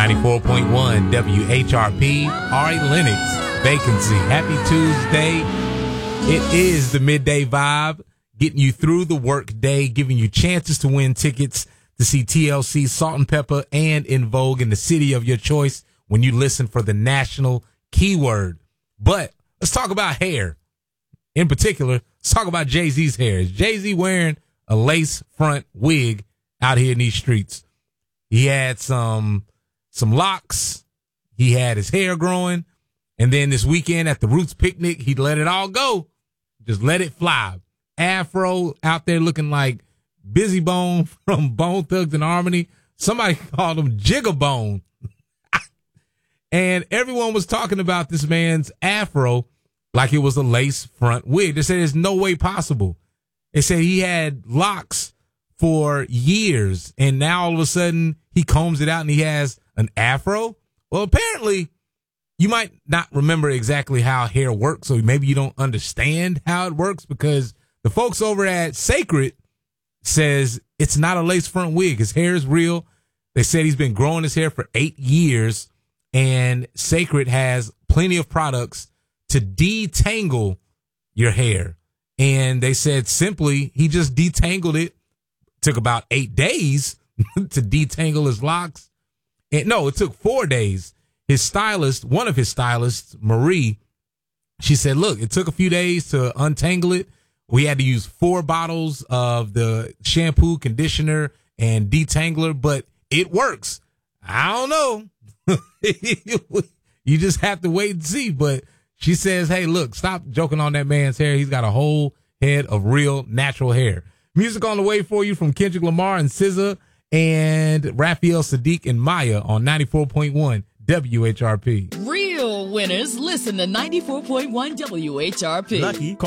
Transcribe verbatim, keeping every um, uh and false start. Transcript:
ninety-four point one W H R P. Ari Lennox, Vacancy. Happy Tuesday. It is the Midday Vibe, getting you through the work day, giving you chances to win tickets to see T L C, Salt and Pepper, and In Vogue in the city of your choice when you listen for the national keyword. But let's talk about hair. In particular, let's talk about Jay-Z's hair. Is Jay-Z wearing a lace front wig out here in these streets? He had some some locks. He had his hair growing. And then this weekend at the Roots picnic, he let it all go. Just let it fly. Afro out there looking like Busy Bone from Bone Thugs and Harmony. Somebody called him Jigabone. And everyone was talking about this man's afro like it was a lace front wig. They said there's no way possible. They said he had locks for years, and now all of a sudden he combs it out and he has an afro. Well, apparently you might not remember exactly how hair works, so maybe you don't understand how it works, because the folks over at Sacred says it's not a lace front wig. His hair is real. They said he's been growing his hair for eight years, and Sacred has plenty of products to detangle your hair. And they said simply he just detangled it. Took about eight days to detangle his locks. And no, it took four days. His stylist, one of his stylists, Marie, she said, look, it took a few days to untangle it. We had to use four bottles of the shampoo, conditioner, and detangler, but it works. I don't know. You just have to wait and see. But she says, hey, look, stop joking on that man's hair. He's got a whole head of real natural hair. Music on the way for you from Kendrick Lamar and S Z A and Raphael Sadiq and Maya on ninety-four point one W H R P. Real winners listen to ninety-four point one W H R P. Lucky.